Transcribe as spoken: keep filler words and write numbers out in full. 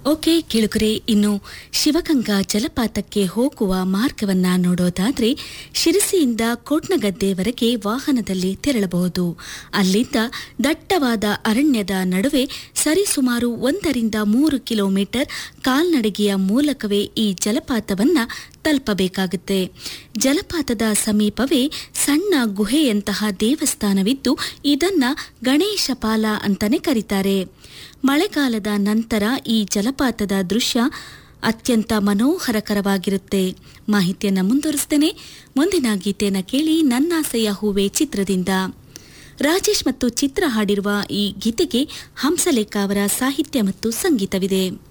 Okay ಕೇಳುಗರೆ, ಇನ್ನು ಶಿವಗಂಗಾ ಜಲಪಾತಕ್ಕೆ ಹೋಗುವ ಮಾರ್ಗವನ್ನ ನೋಡೋದಾದ್ರೆ ಶಿರಸಿಯಿಂದ ಕೋಟ್ನಗದ್ದೆವರೆಗೆ ವಾಹನದಲ್ಲಿ ತೆರಳಬಹುದು. ಅಲ್ಲಿಂದ ದಟ್ಟವಾದ ಅರಣ್ಯದ ನಡುವೆ ಸರಿಸುಮಾರು ಒಂದರಿಂದ ಮೂರು ಕಿಲೋಮೀಟರ್ ಕಾಲ್ನಡಿಗೆಯ ಮೂಲಕವೇ ಈ ಜಲಪಾತವನ್ನ ತಲುಪಬೇಕಾಗುತ್ತೆ. ಜಲಪಾತದ ಸಮೀಪವೇ ಸಣ್ಣ ಗುಹೆಯಂತಹ ದೇವಸ್ಥಾನವಿದ್ದು ಇದನ್ನ ಗಣೇಶ ಪಾಲ ಅಂತಾನೆ ಕರೀತಾರೆ. ಮಳೆಗಾಲದ ನಂತರ ಈ ಜಲಪಾತದ ದೃಶ್ಯ ಅತ್ಯಂತ ಮನೋಹರಕರವಾಗಿರುತ್ತೆ. ಮಾಹಿತಿಯನ್ನು ಮುಂದುವರಿಸ್ತೇನೆ. ಮುಂದಿನ ಗೀತೆಯನ್ನು ಕೇಳಿ, ನನ್ನಾಸೆಯ ಹೂವೆ ಚಿತ್ರದಿಂದ. ರಾಜೇಶ್ ಮತ್ತು ಚಿತ್ರ ಹಾಡಿರುವ ಈ ಗೀತೆಗೆ ಹಂಸಲೇಖ ಅವರ ಸಾಹಿತ್ಯ ಮತ್ತು ಸಂಗೀತವಿದೆ.